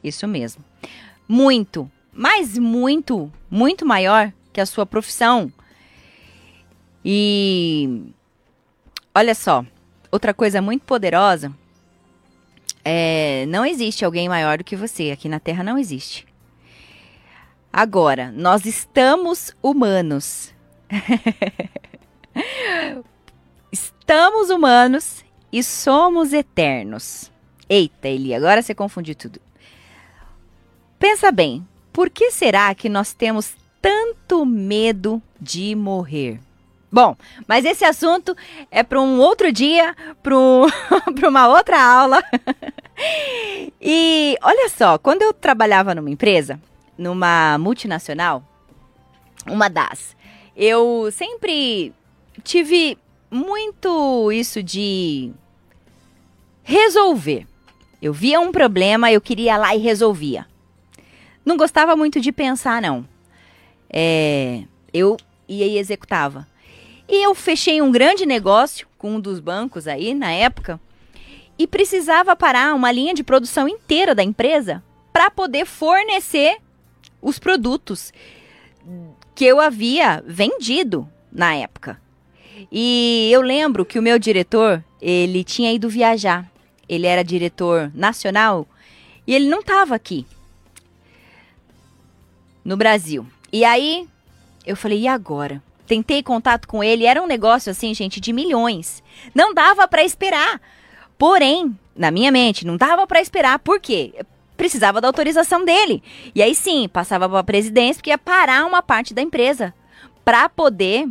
Isso mesmo. Muito, mas muito, muito maior que a sua profissão. E olha só, outra coisa muito poderosa não existe alguém maior do que você. Aqui na Terra não existe. Agora, nós estamos humanos. Estamos humanos e somos eternos. Eita, Eli, agora você confundiu tudo. Pensa bem, por que será que nós temos tanto medo de morrer? Bom, mas esse assunto é para um outro dia, para uma outra aula. E olha só, quando eu trabalhava numa empresa, numa multinacional, eu sempre tive muito isso de resolver. Eu via um problema, eu queria ir lá e resolvia. Não gostava muito de pensar, não. Eu ia e executava. E eu fechei um grande negócio com um dos bancos aí, na época, e precisava parar uma linha de produção inteira da empresa para poder fornecer os produtos que eu havia vendido na época. E eu lembro que o meu diretor, ele tinha ido viajar. Ele era diretor nacional e ele não estava aqui no Brasil. E aí eu falei, e agora? Tentei contato com ele, era um negócio assim, gente, de milhões. Não dava para esperar. Porém, na minha mente, não dava para esperar. Por quê? Precisava da autorização dele. E aí sim, passava para a presidência, porque ia parar uma parte da empresa para poder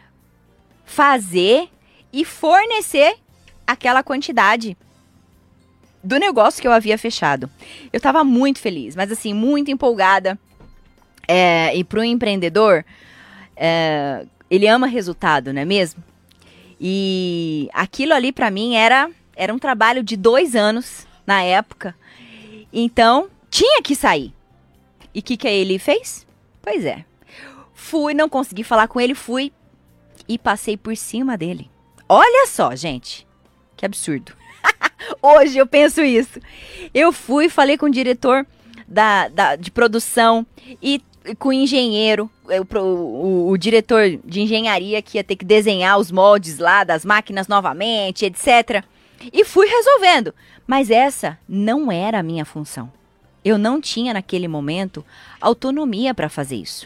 fazer e fornecer aquela quantidade do negócio que eu havia fechado. Eu estava muito feliz, mas assim, muito empolgada. E para o empreendedor, ele ama resultado, não é mesmo? E aquilo ali para mim era um trabalho de 2 anos na época. Então, tinha que sair. E o que ele fez? Pois é. Não consegui falar com ele, fui e passei por cima dele. Olha só, gente. Que absurdo. Hoje eu penso isso. Eu fui, falei com o diretor de produção e com o engenheiro, o diretor de engenharia que ia ter que desenhar os moldes lá das máquinas novamente, etc. E fui resolvendo. Mas essa não era a minha função. Eu não tinha naquele momento autonomia para fazer isso.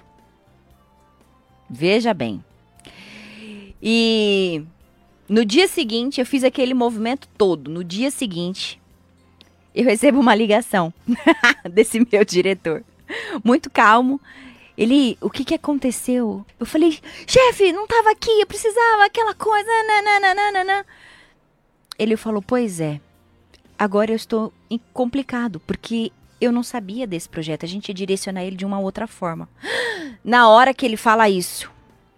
Veja bem. E no dia seguinte, eu fiz aquele movimento todo. No dia seguinte, eu recebo uma ligação desse meu diretor. Muito calmo. Ele, o que aconteceu? Eu falei, chefe, não estava aqui, eu precisava, aquela coisa, nananana. Ele falou, pois é, agora eu estou complicado, porque eu não sabia desse projeto, a gente ia direcionar ele de uma outra forma. Na hora que ele fala isso,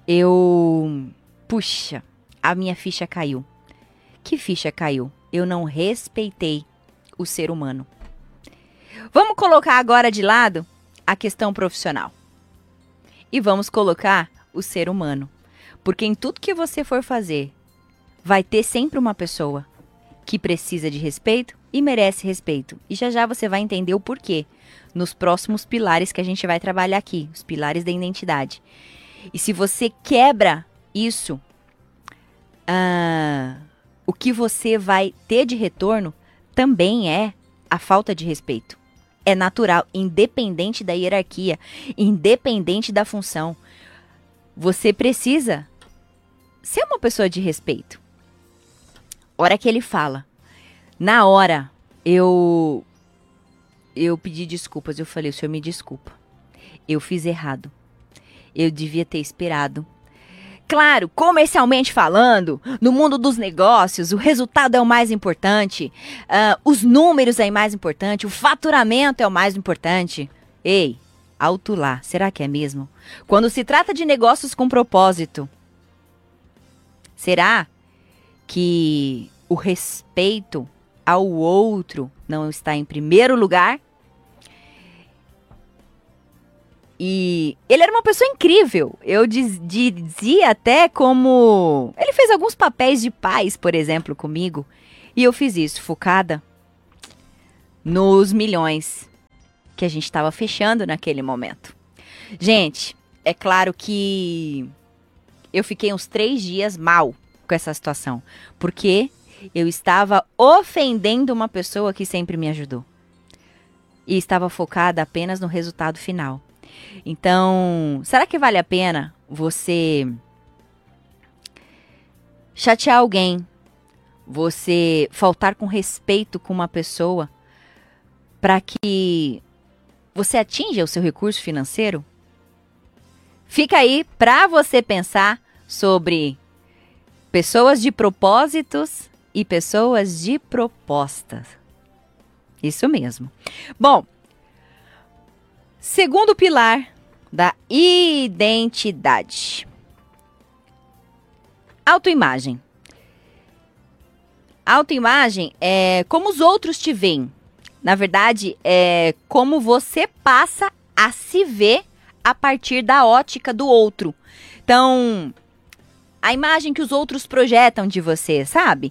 puxa, a minha ficha caiu. Que ficha caiu? Eu não respeitei o ser humano. Vamos colocar agora de lado a questão profissional. E vamos colocar o ser humano. Porque em tudo que você for fazer, vai ter sempre uma pessoa que precisa de respeito e merece respeito. E já já você vai entender o porquê nos próximos pilares que a gente vai trabalhar aqui, os pilares da identidade. E se você quebra isso, o que você vai ter de retorno também é a falta de respeito. É natural, independente da hierarquia, independente da função. Você precisa ser uma pessoa de respeito. Hora que ele fala, na hora eu pedi desculpas, eu falei, o senhor me desculpa, eu fiz errado, eu devia ter esperado. Claro, comercialmente falando, no mundo dos negócios, o resultado é o mais importante, os números é o mais importante, o faturamento é o mais importante. Ei, alto lá, será que é mesmo? Quando se trata de negócios com propósito, será que o respeito ao outro não está em primeiro lugar? E ele era uma pessoa incrível. Eu dizia até como... Ele fez alguns papéis de pais, por exemplo, comigo. E eu fiz isso, focada nos milhões. que a gente estava fechando naquele momento. Gente, é claro que eu fiquei uns 3 dias mal com essa situação, porque eu estava ofendendo uma pessoa que sempre me ajudou. E estava focada apenas no resultado final. Então, será que vale a pena você chatear alguém, você faltar com respeito com uma pessoa para que você atinja o seu recurso financeiro? Fica aí para você pensar sobre pessoas de propósitos e pessoas de propostas. Isso mesmo. Bom, segundo pilar da identidade. Autoimagem. Autoimagem é como os outros te veem. Na verdade, é como você passa a se ver a partir da ótica do outro. Então, a imagem que os outros projetam de você, sabe?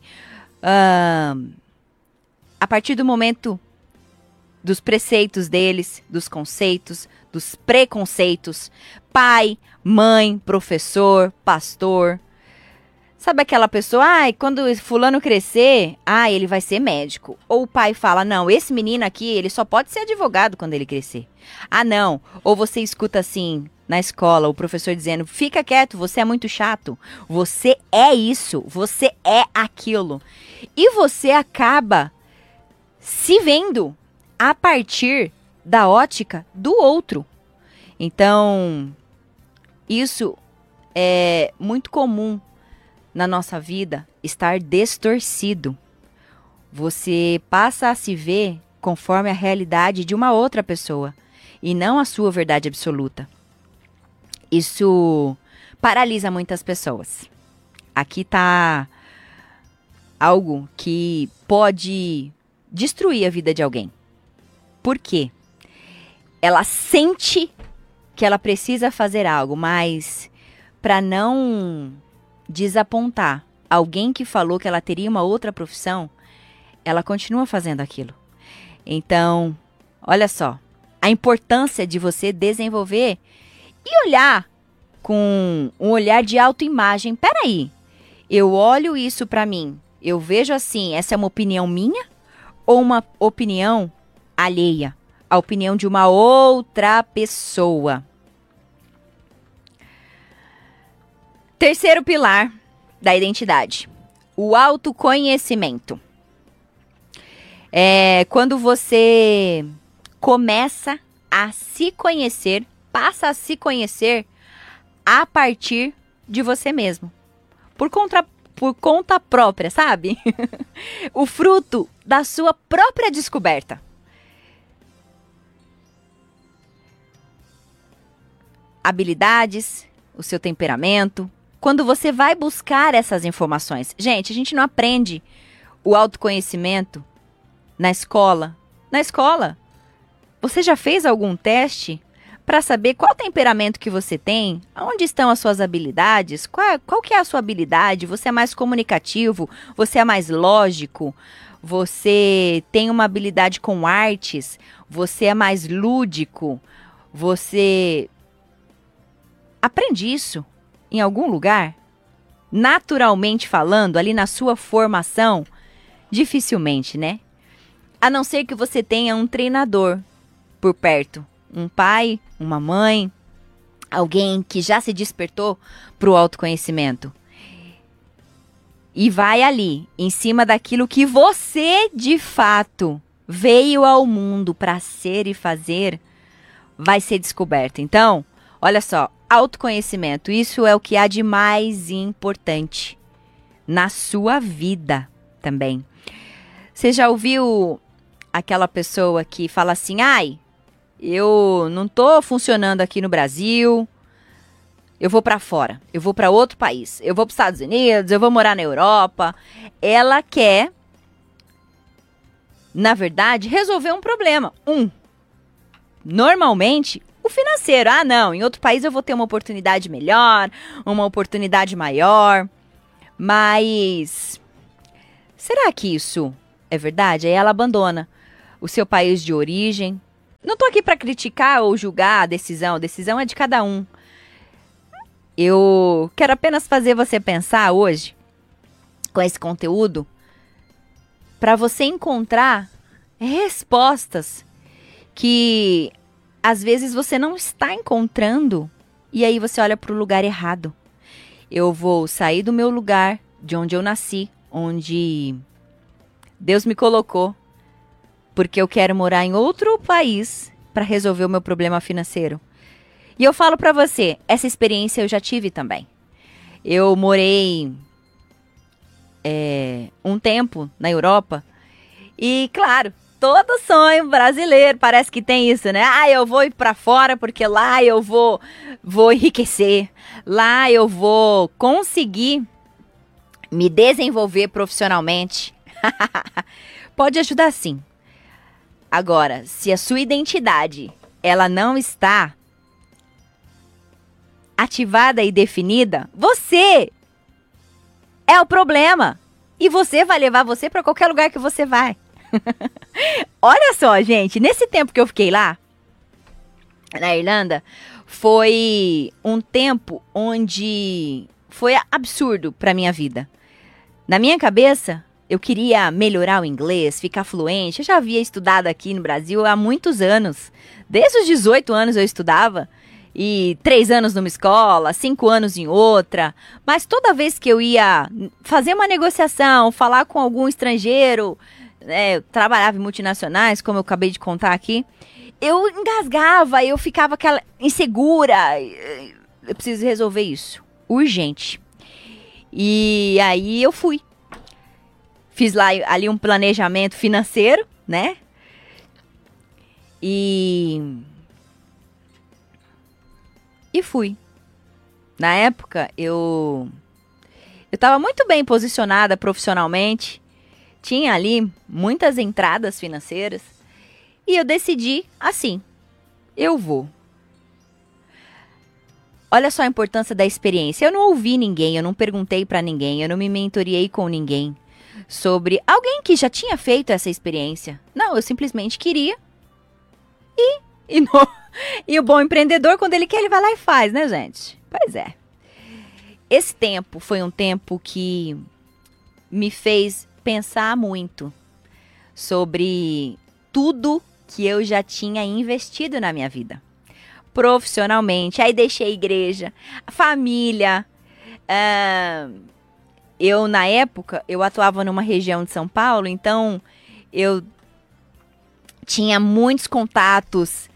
A partir do momento dos preceitos deles, dos conceitos, dos preconceitos, pai, mãe, professor, pastor. Sabe aquela pessoa, quando fulano crescer, ele vai ser médico. Ou o pai fala, não, esse menino aqui, ele só pode ser advogado quando ele crescer. Não. Ou você escuta assim, na escola, o professor dizendo, fica quieto, você é muito chato. Você é isso, você é aquilo. E você acaba se vendo a partir da ótica do outro. Então, isso é muito comum na nossa vida, estar distorcido. Você passa a se ver conforme a realidade de uma outra pessoa e não a sua verdade absoluta. Isso paralisa muitas pessoas. Aqui está algo que pode destruir a vida de alguém. Por quê? Ela sente que ela precisa fazer algo, mas para não desapontar alguém que falou que ela teria uma outra profissão, ela continua fazendo aquilo. Então, olha só, a importância de você desenvolver e olhar com um olhar de autoimagem. Peraí, eu olho isso para mim, eu vejo assim, essa é uma opinião minha ou uma opinião alheia? A opinião de uma outra pessoa. Terceiro pilar da identidade, o autoconhecimento. É quando você começa a se conhecer, passa a se conhecer a partir de você mesmo. Por conta própria, sabe? O fruto da sua própria descoberta. Habilidades, o seu temperamento. Quando você vai buscar essas informações. Gente, a gente não aprende o autoconhecimento na escola. Na escola, você já fez algum teste para saber qual temperamento que você tem? Onde estão as suas habilidades? Qual que é a sua habilidade? Você é mais comunicativo? Você é mais lógico? Você tem uma habilidade com artes? Você é mais lúdico? Você aprende isso em algum lugar? Naturalmente falando, ali na sua formação? Dificilmente, né? A não ser que você tenha um treinador por perto. Um pai, uma mãe, alguém que já se despertou para o autoconhecimento. E vai ali, em cima daquilo que você, de fato, veio ao mundo para ser e fazer, vai ser descoberto. Então, olha só, autoconhecimento, isso é o que há de mais importante na sua vida também. Você já ouviu aquela pessoa que fala assim, eu não tô funcionando aqui no Brasil, eu vou para fora, eu vou para outro país, eu vou para os Estados Unidos, eu vou morar na Europa. Ela quer, na verdade, resolver um problema. Normalmente, o financeiro. Não, em outro país eu vou ter uma oportunidade melhor, uma oportunidade maior. Mas será que isso é verdade? Aí ela abandona o seu país de origem, Não tô aqui para criticar ou julgar a decisão é de cada um. Eu quero apenas fazer você pensar hoje, com esse conteúdo, para você encontrar respostas que às vezes você não está encontrando e aí você olha para o lugar errado. Eu vou sair do meu lugar, de onde eu nasci, onde Deus me colocou, porque eu quero morar em outro país para resolver o meu problema financeiro. E eu falo para você, essa experiência eu já tive também. Eu morei um tempo na Europa e, claro, todo sonho brasileiro parece que tem isso, né? Ah, eu vou ir para fora porque lá eu vou enriquecer. Lá eu vou conseguir me desenvolver profissionalmente. Pode ajudar sim. Agora, se a sua identidade ela não está ativada e definida, você é o problema. E você vai levar você para qualquer lugar que você vai. Olha só, gente, nesse tempo que eu fiquei lá, na Irlanda, foi um tempo onde foi absurdo para minha vida. Na minha cabeça, eu queria melhorar o inglês, ficar fluente. Eu já havia estudado aqui no Brasil há muitos anos. Desde os 18 anos eu estudava. E 3 anos numa escola, 5 anos em outra. Mas toda vez que eu ia fazer uma negociação, falar com algum estrangeiro, eu trabalhava em multinacionais, como eu acabei de contar aqui, eu engasgava, eu ficava aquela insegura. Eu preciso resolver isso, urgente. E aí eu fui. Fiz lá ali um planejamento financeiro, né? E fui. Na época, eu estava muito bem posicionada profissionalmente. Tinha ali muitas entradas financeiras. E eu decidi assim, eu vou. Olha só a importância da experiência. Eu não ouvi ninguém, eu não perguntei para ninguém, eu não me mentoriei com ninguém sobre alguém que já tinha feito essa experiência. Não, eu simplesmente queria. E o bom empreendedor, quando ele quer, ele vai lá e faz, né, gente? Pois é. Esse tempo foi um tempo que me fez pensar muito sobre tudo que eu já tinha investido na minha vida. Profissionalmente, aí deixei a igreja, a família. Eu, na época, eu atuava numa região de São Paulo, então eu tinha muitos contatos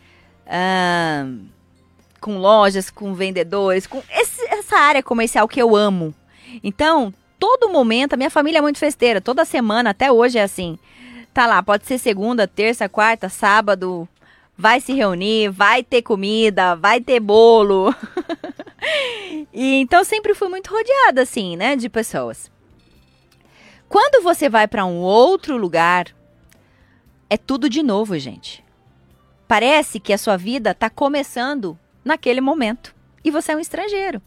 com lojas, com vendedores, com essa área comercial que eu amo. Então, todo momento, a minha família é muito festeira, toda semana, até hoje é assim. Tá lá, pode ser segunda, terça, quarta, sábado, vai se reunir, vai ter comida, vai ter bolo. E então sempre fui muito rodeada assim, né, de pessoas. Quando você vai para um outro lugar, é tudo de novo, gente. Parece que a sua vida está começando naquele momento e você é um estrangeiro.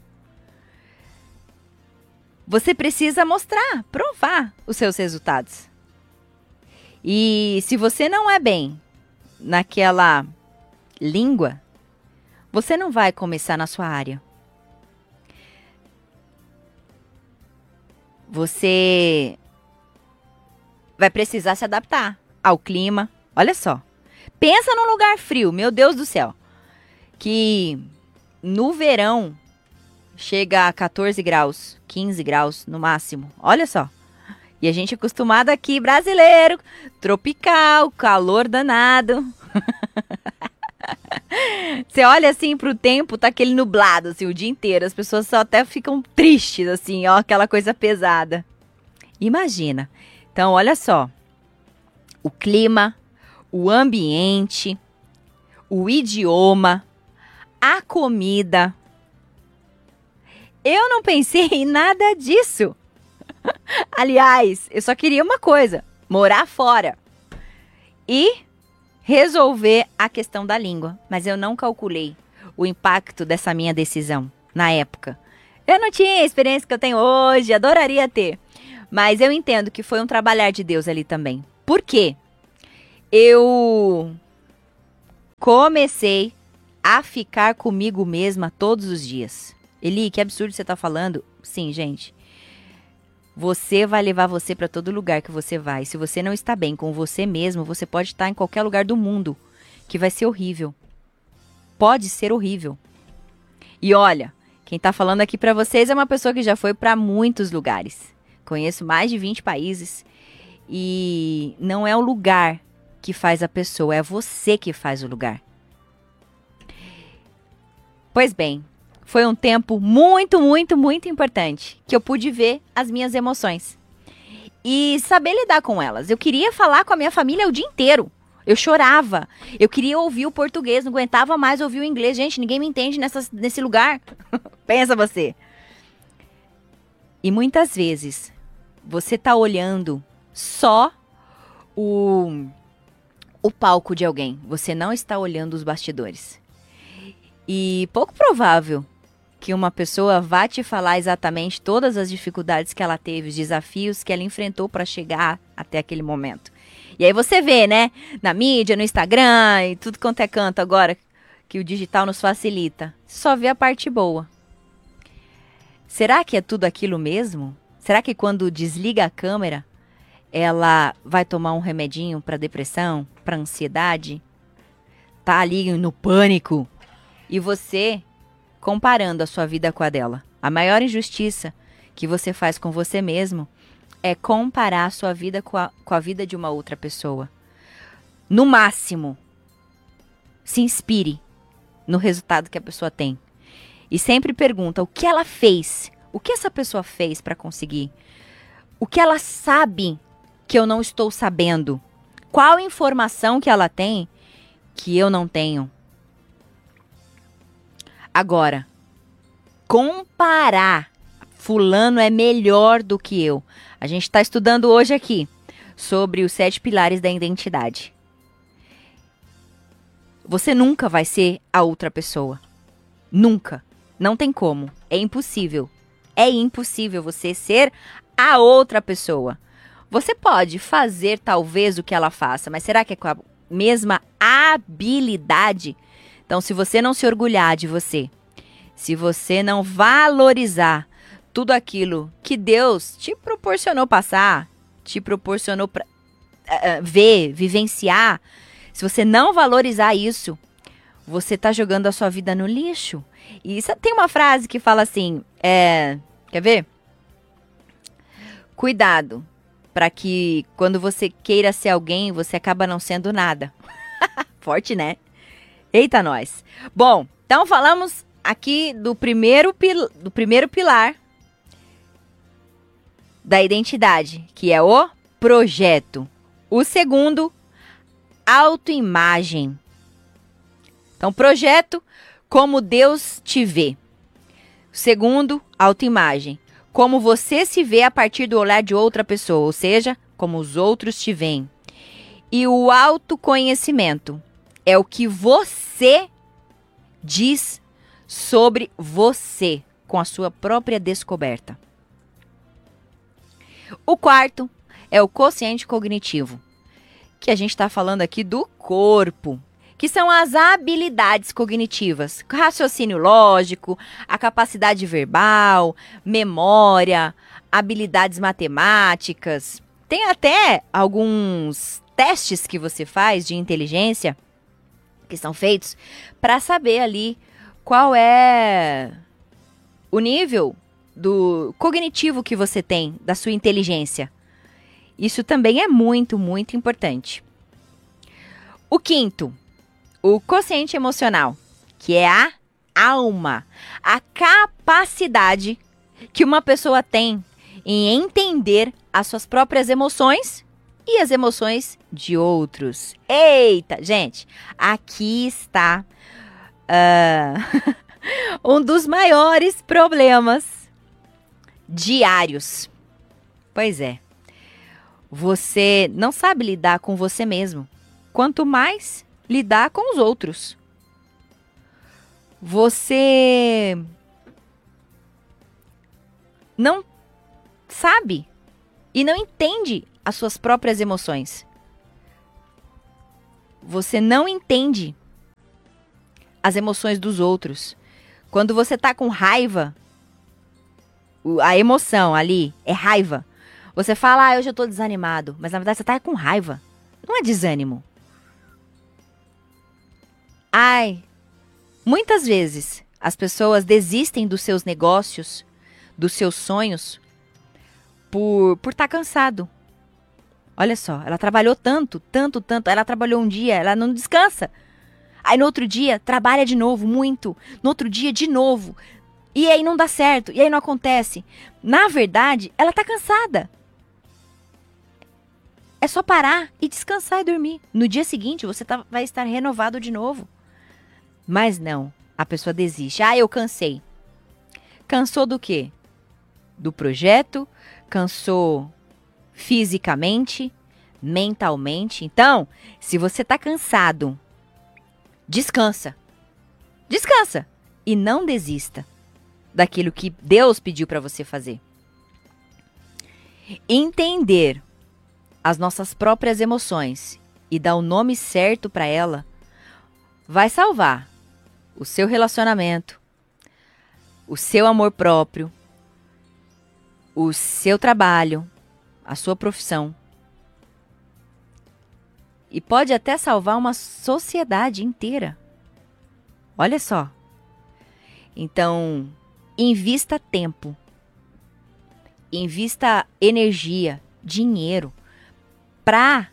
Você precisa mostrar, provar os seus resultados. E se você não é bem naquela língua, você não vai começar na sua área. Você vai precisar se adaptar ao clima. Olha só. Pensa num lugar frio, meu Deus do céu. Que no verão chega a 14 graus, 15 graus no máximo. Olha só. E a gente é acostumado aqui, brasileiro, tropical, calor danado. Você olha assim pro tempo, tá aquele nublado assim o dia inteiro. As pessoas só até ficam tristes assim, ó, aquela coisa pesada. Imagina. Então, olha só. O clima, o ambiente, o idioma, a comida. Eu não pensei em nada disso. Aliás, eu só queria uma coisa: morar fora e resolver a questão da língua. Mas eu não calculei o impacto dessa minha decisão na época. Eu não tinha a experiência que eu tenho hoje, adoraria ter. Mas eu entendo que foi um trabalhar de Deus ali também. Por quê? Eu comecei a ficar comigo mesma todos os dias. Eli, que absurdo você tá falando. Sim, gente. Você vai levar você para todo lugar que você vai. Se você não está bem com você mesmo, você pode estar em qualquer lugar do mundo, que vai ser horrível. Pode ser horrível. E olha, quem tá falando aqui para vocês é uma pessoa que já foi para muitos lugares. Conheço mais de 20 países. E não é o lugar que faz a pessoa, é você que faz o lugar. Pois bem, foi um tempo muito, muito, muito importante que eu pude ver as minhas emoções e saber lidar com elas. Eu queria falar com a minha família o dia inteiro. Eu chorava, eu queria ouvir o português, não aguentava mais ouvir o inglês. Gente, ninguém me entende nesse lugar. Pensa você. E muitas vezes você tá olhando só o palco de alguém. Você não está olhando os bastidores. E pouco provável que uma pessoa vá te falar exatamente todas as dificuldades que ela teve, os desafios que ela enfrentou para chegar até aquele momento. E aí você vê, né, na mídia, no Instagram e tudo quanto é canto agora, que o digital nos facilita. Só vê a parte boa. Será que é tudo aquilo mesmo? Será que quando desliga a câmera, ela vai tomar um remedinho para depressão, para ansiedade? Tá ali no pânico. E você comparando a sua vida com a dela. A maior injustiça que você faz com você mesmo é comparar a sua vida com a vida de uma outra pessoa. No máximo, se inspire no resultado que a pessoa tem. E sempre pergunta o que ela fez, o que essa pessoa fez para conseguir, o que ela sabe que eu não estou sabendo, qual informação que ela tem que eu não tenho. Agora, comparar fulano é melhor do que eu. A gente está estudando hoje aqui sobre os 7 pilares da identidade. Você nunca vai ser a outra pessoa. Nunca. Não tem como. É impossível. É impossível você ser a outra pessoa. Você pode fazer talvez o que ela faça, mas será que é com a mesma habilidade? Então, se você não se orgulhar de você, se você não valorizar tudo aquilo que Deus te proporcionou passar, te proporcionou ver, vivenciar, se você não valorizar isso, você tá jogando a sua vida no lixo. E tem uma frase que fala assim, quer ver? Cuidado, para que quando você queira ser alguém, você acaba não sendo nada. Forte, né? Eita, nós. Bom, então falamos aqui do primeiro pilar da identidade, que é o projeto. O segundo, autoimagem. Então, projeto, como Deus te vê. O segundo, autoimagem. Como você se vê a partir do olhar de outra pessoa, ou seja, como os outros te veem. E o autoconhecimento é o que você diz sobre você, com a sua própria descoberta. O quarto é o quociente cognitivo, que a gente está falando aqui do corpo, que são as habilidades cognitivas, raciocínio lógico, a capacidade verbal, memória, habilidades matemáticas. Tem até alguns testes que você faz de inteligência que são feitos para saber ali qual é o nível do cognitivo que você tem, da sua inteligência. Isso também é muito, muito importante. O quinto, o quociente emocional, que é a alma, a capacidade que uma pessoa tem em entender as suas próprias emoções e as emoções de outros. Eita, gente, aqui está um dos maiores problemas diários. Pois é, você não sabe lidar com você mesmo, quanto mais lidar com os outros. Você não sabe e não entende as suas próprias emoções. Você não entende as emoções dos outros. Quando você tá com raiva, a emoção ali é raiva. Você fala, hoje eu tô desanimado. Mas na verdade você tá com raiva. Não é desânimo. Muitas vezes as pessoas desistem dos seus negócios, dos seus sonhos, por estar cansado. Olha só, ela trabalhou tanto. Ela trabalhou um dia, ela não descansa. Aí no outro dia, trabalha de novo, muito. No outro dia, de novo. E aí não dá certo, e aí não acontece. Na verdade, ela tá cansada. É só parar e descansar e dormir. No dia seguinte, você vai estar renovado de novo. Mas não, a pessoa desiste. Eu cansei. Cansou do quê? Do projeto? Cansou fisicamente? Mentalmente? Então, se você tá cansado, descansa. Descansa. E não desista daquilo que Deus pediu para você fazer. Entender as nossas próprias emoções e dar o nome certo para ela vai salvar o seu relacionamento, o seu amor próprio, o seu trabalho, a sua profissão. E pode até salvar uma sociedade inteira. Olha só. Então, invista tempo, invista energia, dinheiro para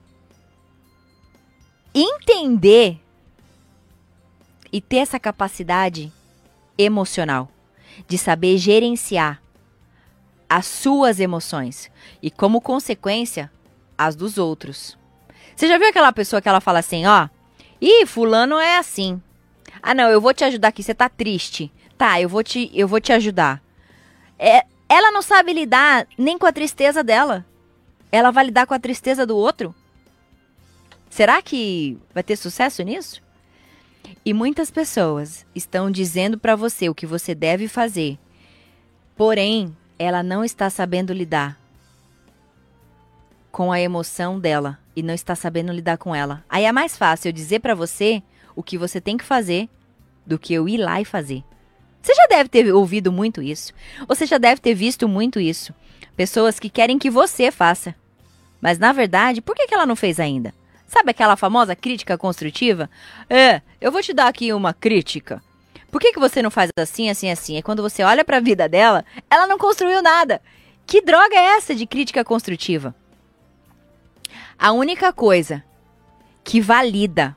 entender e ter essa capacidade emocional de saber gerenciar as suas emoções e, como consequência, as dos outros. Você já viu aquela pessoa que ela fala assim, fulano é assim. Não, eu vou te ajudar aqui, você tá triste. Tá, eu vou te ajudar. Ela não sabe lidar nem com a tristeza dela. Ela vai lidar com a tristeza do outro? Será que vai ter sucesso nisso? E muitas pessoas estão dizendo para você o que você deve fazer. Porém, ela não está sabendo lidar com a emoção dela e não está sabendo lidar com ela. Aí é mais fácil eu dizer para você o que você tem que fazer do que eu ir lá e fazer. Você já deve ter ouvido muito isso. Você já deve ter visto muito isso. Pessoas que querem que você faça. Mas, na verdade, por que ela não fez ainda? Sabe aquela famosa crítica construtiva? Eu vou te dar aqui uma crítica. Por que você não faz assim, assim, assim? É quando você olha para a vida dela, ela não construiu nada. Que droga é essa de crítica construtiva? A única coisa que valida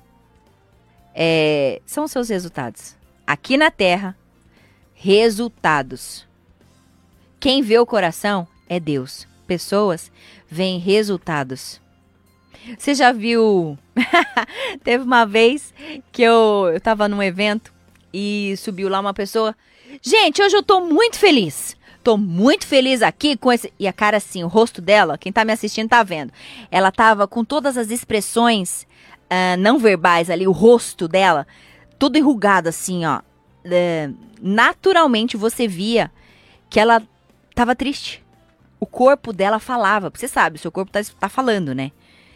são os seus resultados. Aqui na Terra, resultados. Quem vê o coração é Deus. Pessoas veem resultados. Você já viu? Teve uma vez que eu tava num evento e subiu lá uma pessoa. Gente, hoje eu tô muito feliz. Tô muito feliz aqui com esse... E a cara assim, o rosto dela, quem tá me assistindo tá vendo. Ela tava com todas as expressões não verbais ali, o rosto dela, tudo enrugado assim, ó. Naturalmente você via que ela tava triste. O corpo dela falava. Você sabe, o seu corpo tá falando, né?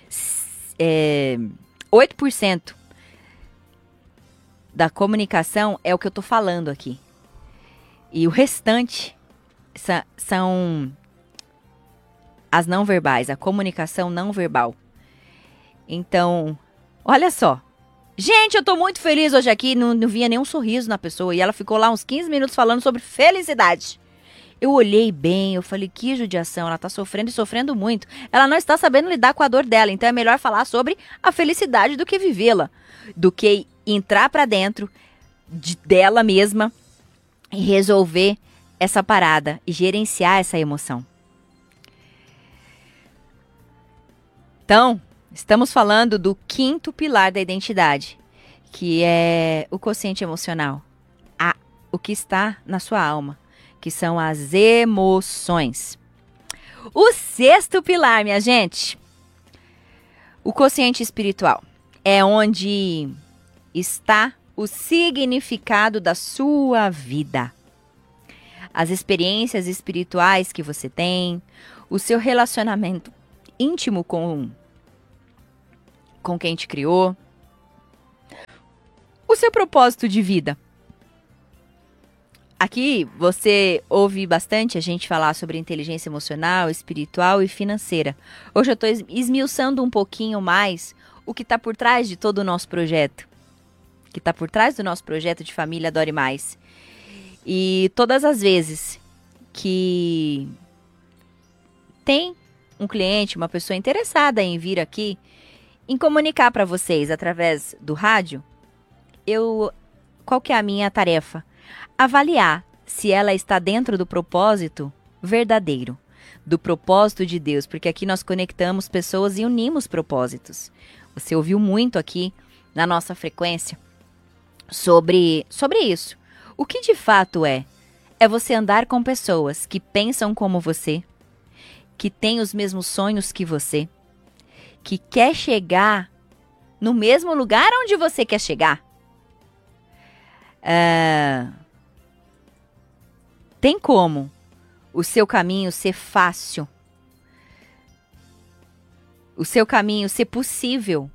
8% da comunicação é o que eu tô falando aqui. E o restante são as não verbais, a comunicação não verbal. Então, olha só. Gente, eu tô muito feliz hoje aqui. Não via nenhum sorriso na pessoa. E ela ficou lá uns 15 minutos falando sobre felicidade. Eu olhei bem, eu falei, que judiação, ela tá sofrendo e sofrendo muito. Ela não está sabendo lidar com a dor dela, então é melhor falar sobre a felicidade do que vivê-la. Do que entrar pra dentro dela mesma e resolver essa parada e gerenciar essa emoção. Então, estamos falando do quinto pilar da identidade, que é o quociente emocional. O que está na sua alma. Que são as emoções. O sexto pilar, minha gente, o quociente espiritual, é onde está o significado da sua vida. As experiências espirituais que você tem, o seu relacionamento íntimo com quem te criou, o seu propósito de vida. Aqui você ouve bastante a gente falar sobre inteligência emocional, espiritual e financeira. Hoje eu estou esmiuçando um pouquinho mais o que está por trás de todo o nosso projeto. O que está por trás do nosso projeto de Família Adore Mais. E todas as vezes que tem um cliente, uma pessoa interessada em vir aqui, em comunicar para vocês através do rádio, qual que é a minha tarefa? Avaliar se ela está dentro do propósito verdadeiro, do propósito de Deus, porque aqui nós conectamos pessoas e unimos propósitos. Você ouviu muito aqui na nossa frequência sobre isso. O que de fato é você andar com pessoas que pensam como você, que têm os mesmos sonhos que você, que quer chegar no mesmo lugar onde você quer chegar. Tem como o seu caminho ser fácil, o seu caminho ser possível.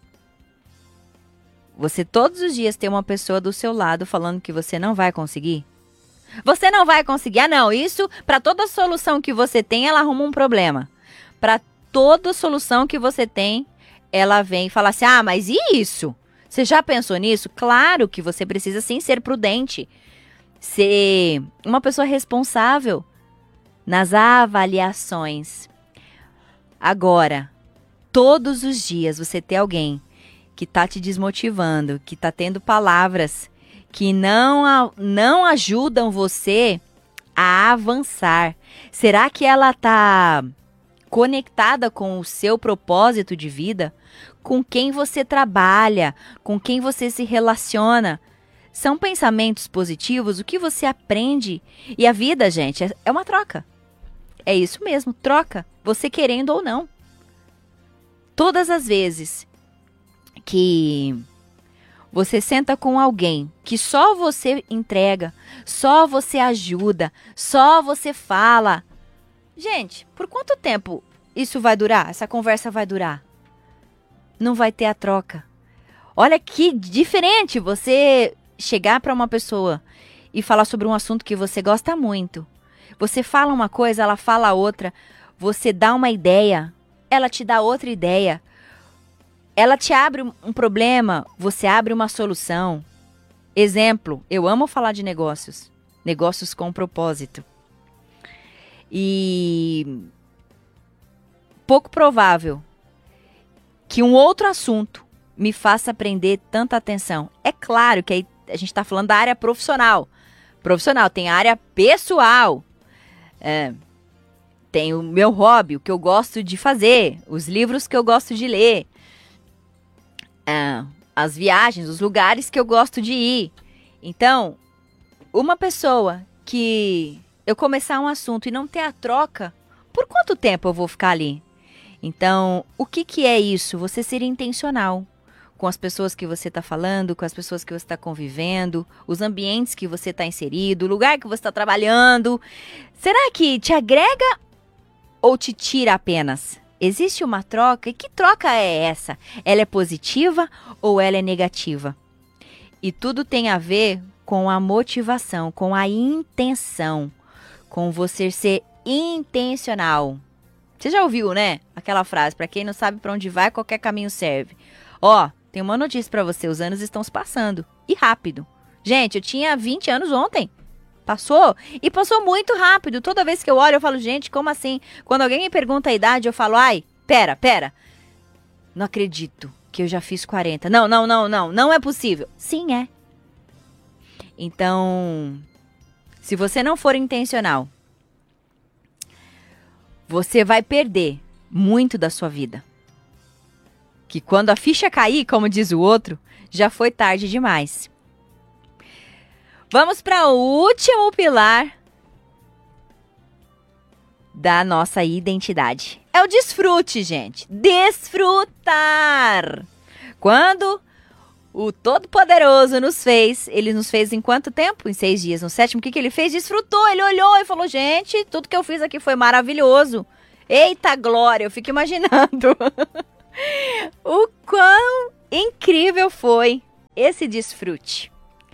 Você todos os dias tem uma pessoa do seu lado falando que você não vai conseguir? Você não vai conseguir. Ah, não, isso, para toda solução que você tem, ela arruma um problema. Para toda solução que você tem, ela vem e fala assim, ah, mas e isso? Você já pensou nisso? Claro que você precisa sim ser prudente, ser uma pessoa responsável nas avaliações. Agora, todos os dias você tem alguém que está te desmotivando, que está tendo palavras que não ajudam você a avançar. Será que ela está conectada com o seu propósito de vida? Com quem você trabalha? Com quem você se relaciona? São pensamentos positivos? O que você aprende? E a vida, gente, é uma troca. É isso mesmo, troca. Você querendo ou não. Todas as vezes que você senta com alguém que só você entrega, só você ajuda, só você fala. Gente, por quanto tempo isso vai durar? Essa conversa vai durar? Não vai ter a troca. Olha que diferente você chegar para uma pessoa e falar sobre um assunto que você gosta muito. Você fala uma coisa, ela fala outra. Você dá uma ideia, ela te dá outra ideia. Ela te abre um problema, você abre uma solução. Exemplo, eu amo falar de negócios. Negócios com propósito. E pouco provável que um outro assunto me faça prender tanta atenção. É claro que aí a gente está falando da área profissional. Profissional, tem a área pessoal. Tem o meu hobby, o que eu gosto de fazer, os livros que eu gosto de ler. As viagens, os lugares que eu gosto de ir. Então, uma pessoa que eu começar um assunto e não ter a troca, por quanto tempo eu vou ficar ali? Então, o que é isso? Você ser intencional com as pessoas que você está falando, com as pessoas que você está convivendo, os ambientes que você está inserido, o lugar que você está trabalhando. Será que te agrega ou te tira apenas? Existe uma troca? E que troca é essa? Ela é positiva ou ela é negativa? E tudo tem a ver com a motivação, com a intenção, com você ser intencional. Você já ouviu, né? Aquela frase, para quem não sabe para onde vai, qualquer caminho serve. Ó, tem uma notícia para você, os anos estão se passando. E rápido. Gente, eu tinha 20 anos ontem. Passou? E passou muito rápido. Toda vez que eu olho, eu falo, gente, como assim? Quando alguém me pergunta a idade, eu falo, ai, pera. Não acredito que eu já fiz 40. Não é possível. Sim, é. Então, se você não for intencional, você vai perder muito da sua vida. Que quando a ficha cair, como diz o outro, já foi tarde demais. Vamos para o último pilar da nossa identidade. É o desfrute, gente. Desfrutar. Quando o Todo-Poderoso nos fez, ele nos fez em quanto tempo? Em 6 dias. No 7º, o que ele fez? Desfrutou. Ele olhou e falou, gente, tudo que eu fiz aqui foi maravilhoso. Eita glória, eu fico imaginando o quão incrível foi esse desfrute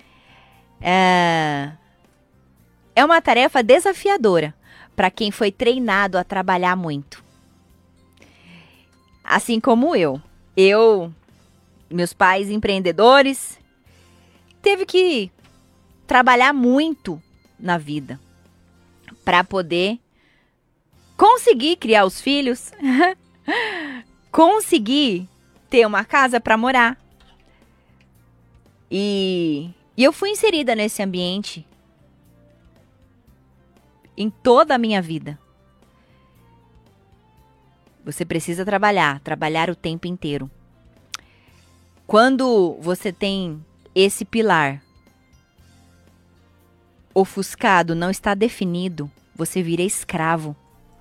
é uma tarefa desafiadora para quem foi treinado a trabalhar muito. Assim como eu. Meus pais empreendedores, teve que trabalhar muito na vida para poder conseguir criar os filhos, conseguir ter uma casa para morar. E eu fui inserida nesse ambiente em toda a minha vida. Você precisa trabalhar o tempo inteiro. Quando você tem esse pilar ofuscado, não está definido, você vira escravo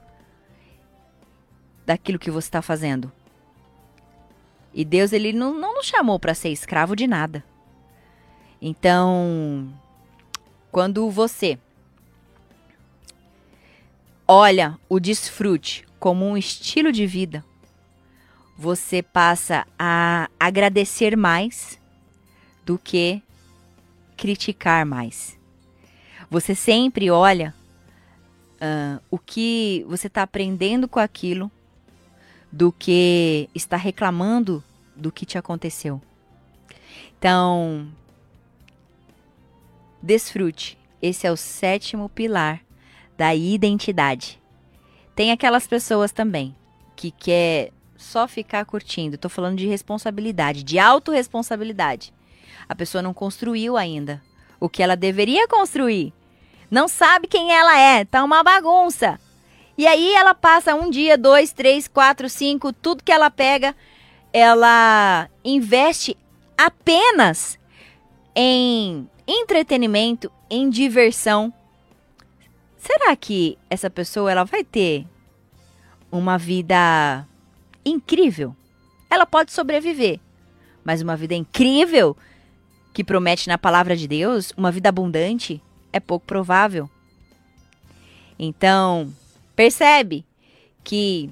daquilo que você está fazendo. E Deus, ele não nos chamou para ser escravo de nada. Então, quando você olha o desfrute como um estilo de vida, você passa a agradecer mais do que criticar mais. Você sempre olha o que você está aprendendo com aquilo do que está reclamando do que te aconteceu. Então, desfrute. Esse é o 7º pilar da identidade. Tem aquelas pessoas também que quer só ficar curtindo. Estou falando de responsabilidade, de autorresponsabilidade. A pessoa não construiu ainda o que ela deveria construir. Não sabe quem ela é, tá uma bagunça. E aí ela passa 1 dia, 2, 3, 4, 5, tudo que ela pega, ela investe apenas em entretenimento, em diversão. Será que essa pessoa ela vai ter uma vida incrível? Ela pode sobreviver, mas uma vida incrível que promete na palavra de Deus, uma vida abundante, é pouco provável. Então, percebe que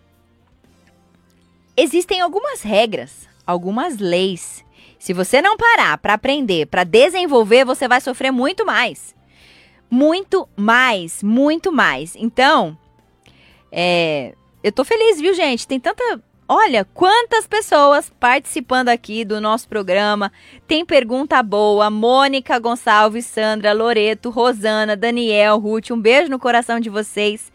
existem algumas regras, algumas leis. Se você não parar para aprender, para desenvolver, você vai sofrer muito mais. Muito mais, muito mais. Então, eu tô feliz, viu, gente? Tem tanta... Olha, quantas pessoas participando aqui do nosso programa. Tem pergunta boa. Mônica Gonçalves, Sandra, Loreto, Rosana, Daniel, Ruth. Um beijo no coração de vocês.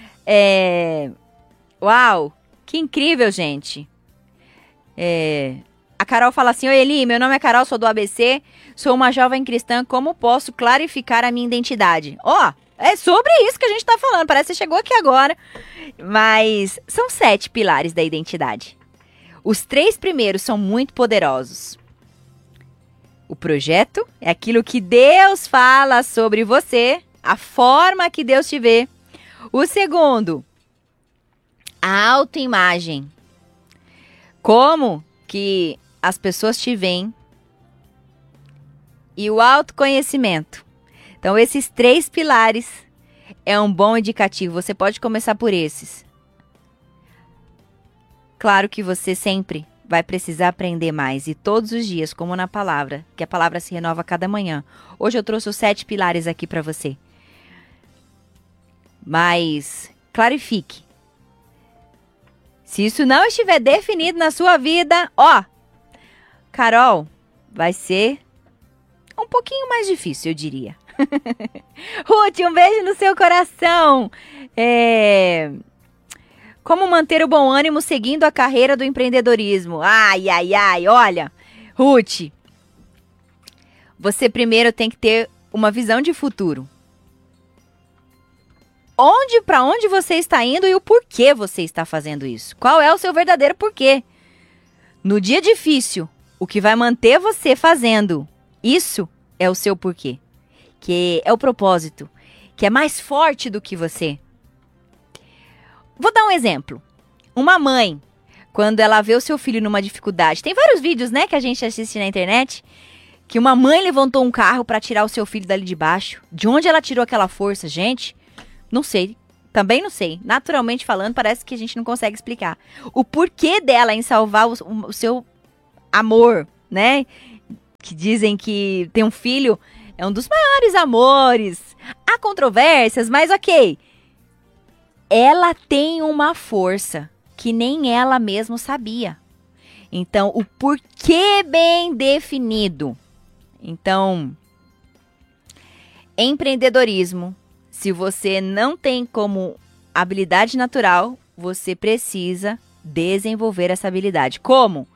Uau, que incrível, gente. A Carol fala assim: oi, Eli, meu nome é Carol, sou do ABC, sou uma jovem cristã, como posso clarificar a minha identidade? É sobre isso que a gente tá falando, parece que você chegou aqui agora. Mas são 7 pilares da identidade. Os 3 primeiros são muito poderosos. O projeto é aquilo que Deus fala sobre você, a forma que Deus te vê. O segundo, a autoimagem. Como que as pessoas te veem. E o autoconhecimento. Então, esses 3 pilares é um bom indicativo. Você pode começar por esses. Claro que você sempre vai precisar aprender mais. E todos os dias, como na palavra, que a palavra se renova a cada manhã. Hoje eu trouxe os 7 pilares aqui para você. Mas clarifique. Se isso não estiver definido na sua vida, Carol, vai ser um pouquinho mais difícil, eu diria. Ruth, um beijo no seu coração. Como manter o bom ânimo seguindo a carreira do empreendedorismo? Ai, olha, Ruth, você primeiro tem que ter uma visão de futuro. Para onde você está indo e o porquê você está fazendo isso? Qual é o seu verdadeiro porquê? No dia difícil, o que vai manter você fazendo isso é o seu porquê. Que é o propósito, que é mais forte do que você. Vou dar um exemplo. Uma mãe, quando ela vê o seu filho numa dificuldade, tem vários vídeos, né, que a gente assiste na internet, que uma mãe levantou um carro para tirar o seu filho dali de baixo. De onde ela tirou aquela força, gente? Não sei. Também não sei. Naturalmente falando, parece que a gente não consegue explicar. O porquê dela em salvar o seu amor, né? que dizem que ter um filho é um dos maiores amores. Há controvérsias, mas ok. Ela tem uma força que nem ela mesma sabia. Então, o porquê bem definido. Então, empreendedorismo, se você não tem como habilidade natural, você precisa desenvolver essa habilidade. Como?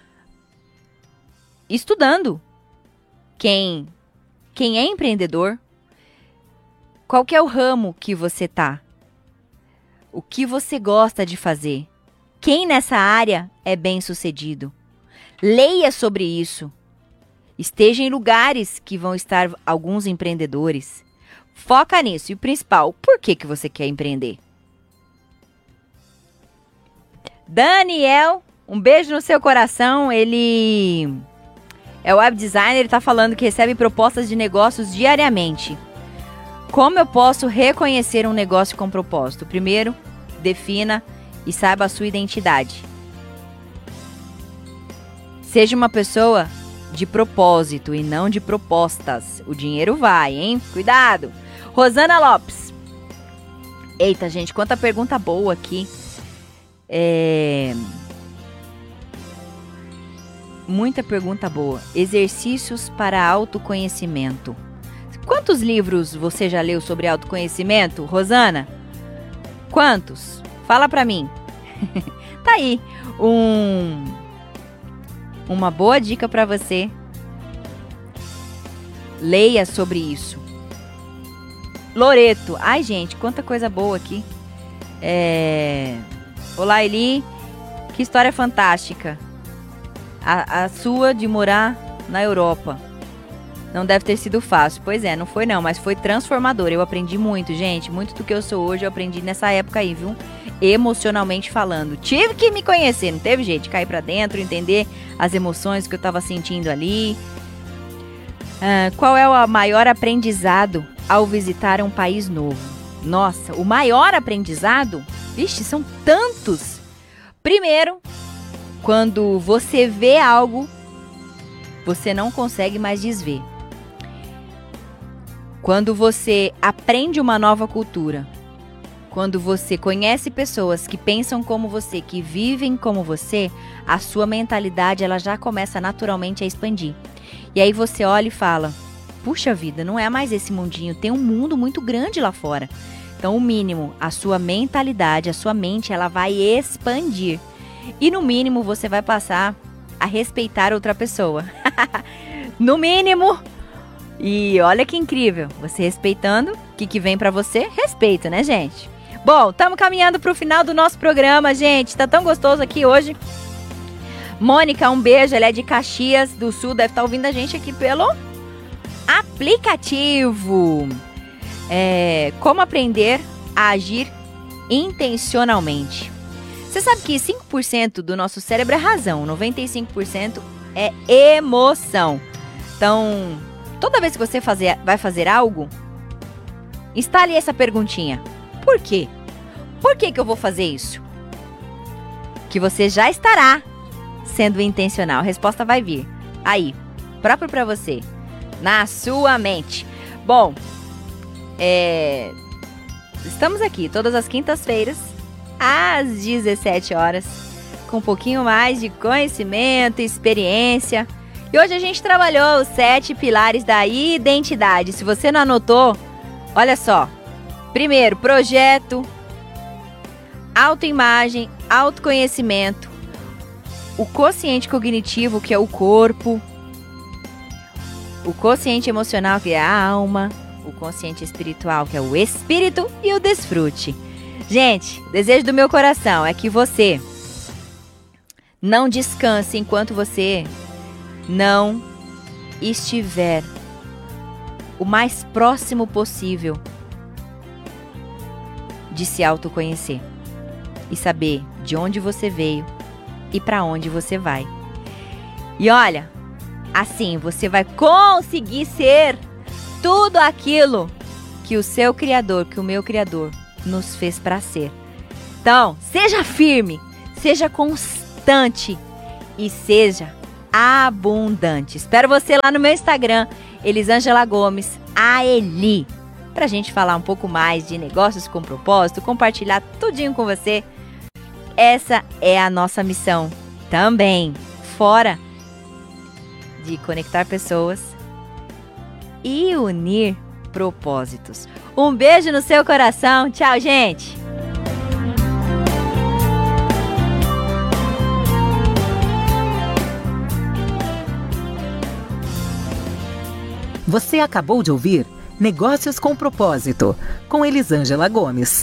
Estudando. Quem é empreendedor, qual que é o ramo que você tá? O que você gosta de fazer? Quem nessa área é bem-sucedido? Leia sobre isso. Esteja em lugares que vão estar alguns empreendedores. Foca nisso. E o principal, por que você quer empreender? Daniel, um beijo no seu coração. Ele é web designer, ele está falando que recebe propostas de negócios diariamente. Como eu posso reconhecer um negócio com propósito? Primeiro, defina e saiba a sua identidade. Seja uma pessoa de propósito e não de propostas. O dinheiro vai, hein? Cuidado! Rosana Lopes. Eita, gente, quanta pergunta boa aqui. Muita pergunta boa. Exercícios para autoconhecimento. Quantos livros você já leu sobre autoconhecimento, Rosana? Quantos? Fala pra mim. Tá aí uma boa dica pra você. Leia sobre isso. Loreto. Ai, gente, quanta coisa boa aqui. Olá, Eli. Que história fantástica. A sua de morar na Europa. Não deve ter sido fácil. Pois é, não foi não, mas foi transformador. Eu aprendi muito, gente. Muito do que eu sou hoje eu aprendi nessa época aí, viu? Emocionalmente falando. Tive que me conhecer, não teve jeito de cair pra dentro, entender as emoções que eu tava sentindo ali. Qual é o maior aprendizado ao visitar um país novo? Nossa, o maior aprendizado? Vixe, são tantos! Primeiro, quando você vê algo, você não consegue mais desver. Quando você aprende uma nova cultura, quando você conhece pessoas que pensam como você, que vivem como você, a sua mentalidade ela já começa naturalmente a expandir. E aí você olha e fala, puxa vida, não é mais esse mundinho, tem um mundo muito grande lá fora. Então, o mínimo, a sua mentalidade, a sua mente, ela vai expandir. E no mínimo, você vai passar a respeitar outra pessoa. No mínimo. E olha que incrível, você respeitando, o que vem pra você? Respeito, né, gente? Bom, estamos caminhando pro final do nosso programa, gente. Tá tão gostoso aqui hoje. Mônica, um beijo. Ela é de Caxias do Sul. Deve estar ouvindo a gente aqui pelo aplicativo. Como aprender a agir intencionalmente. Você sabe que 5% do nosso cérebro é razão, 95% é emoção. Então, toda vez que você vai fazer algo, instale essa perguntinha. Por quê? Por que eu vou fazer isso? Que você já estará sendo intencional. A resposta vai vir aí, próprio para você, na sua mente. Bom, estamos aqui todas as quintas-feiras, às 17 horas, com um pouquinho mais de conhecimento e experiência. E hoje a gente trabalhou os 7 pilares da identidade. Se você não anotou, olha só. Primeiro, projeto, autoimagem, autoconhecimento, o quociente cognitivo, que é o corpo, o quociente emocional, que é a alma, o consciente espiritual, que é o espírito, e o desfrute. Gente, o desejo do meu coração é que você não descanse enquanto você não estiver o mais próximo possível de se autoconhecer e saber de onde você veio e para onde você vai. E olha, assim você vai conseguir ser tudo aquilo que o seu Criador, que o meu Criador nos fez para ser. Então, seja firme, seja constante e seja abundante. Espero você lá no meu Instagram, Elisângela Gomes, a Eli, pra gente falar um pouco mais de negócios com propósito, compartilhar tudinho com você. Essa é a nossa missão também, fora de conectar pessoas e unir propósitos. Um beijo no seu coração. Tchau, gente! Você acabou de ouvir Negócios com Propósito, com Elisângela Gomes.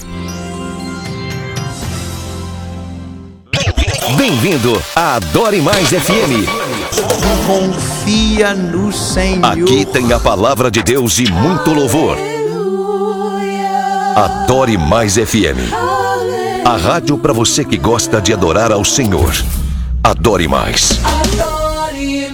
Bem-vindo à Adore Mais FM. Confia no Senhor. Aqui tem a palavra de Deus e muito louvor. Adore Mais FM. A rádio para você que gosta de adorar ao Senhor. Adore Mais. Adore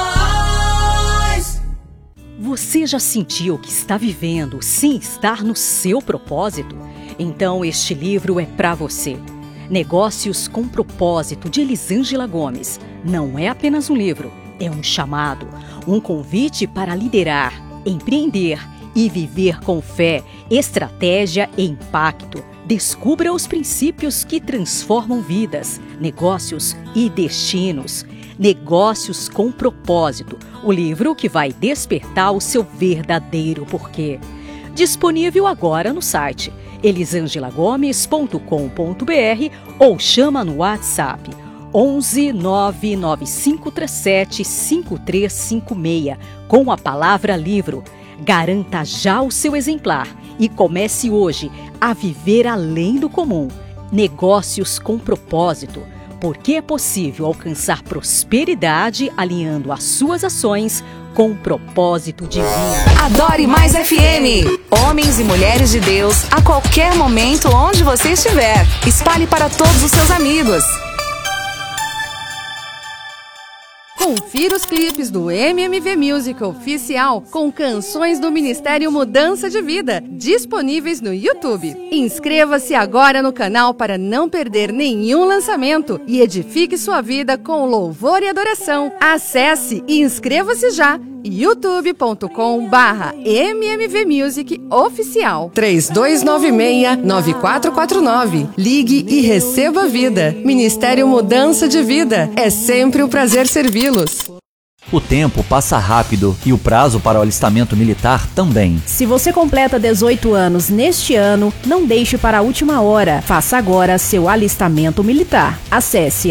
mais. Você já sentiu que está vivendo sem estar no seu propósito? Então este livro é para você. Negócios com Propósito, de Elisângela Gomes. Não é apenas um livro, é um chamado, um convite para liderar, empreender e viver com fé, estratégia e impacto. Descubra os princípios que transformam vidas, negócios e destinos. Negócios com Propósito, o livro que vai despertar o seu verdadeiro porquê. Disponível agora no site elisangelagomes.com.br ou chama no WhatsApp 11 99537 5356 com a palavra livro. Garanta já o seu exemplar e comece hoje a viver além do comum. Negócios com Propósito, porque é possível alcançar prosperidade alinhando as suas ações com o propósito divino. Adore Mais FM. Homens e mulheres de Deus, a qualquer momento, onde você estiver. Espalhe para todos os seus amigos. Confira os clipes do MMV Music Oficial com canções do Ministério Mudança de Vida, disponíveis no YouTube. Inscreva-se agora no canal para não perder nenhum lançamento e edifique sua vida com louvor e adoração. Acesse e inscreva-se já. youtube.com/MMVmusic Oficial 3296-9449. Ligue e receba vida. Ministério Mudança de Vida. É sempre um prazer servi-los. O tempo passa rápido e o prazo para o alistamento militar também. Se você completa 18 anos neste ano, não deixe para a última hora. Faça agora seu alistamento militar. Acesse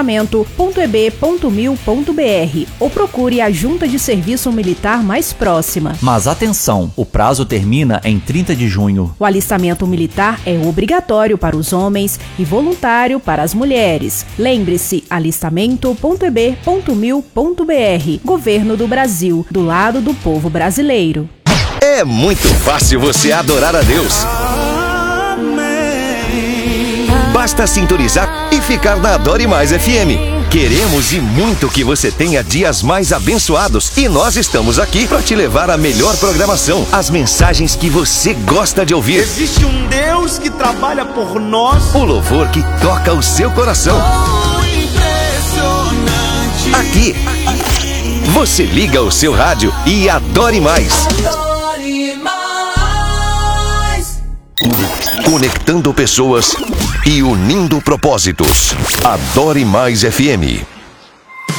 alistamento.eb.mil.br ou procure a junta de serviço militar mais próxima. Mas atenção, o prazo termina em 30 de junho. O alistamento militar é obrigatório para os homens e voluntário para as mulheres. Lembre-se, alistamento.eb.mil.br. Governo do Brasil, do lado do povo brasileiro. É muito fácil você adorar a Deus. Basta sintonizar e ficar na Adore Mais FM. Queremos e muito que você tenha dias mais abençoados. E nós estamos aqui para te levar a melhor programação, as mensagens que você gosta de ouvir. Existe um Deus que trabalha por nós. O louvor que toca o seu coração. Aqui, você liga o seu rádio e adore mais. Adore mais. Conectando pessoas e unindo propósitos. Adore Mais FM.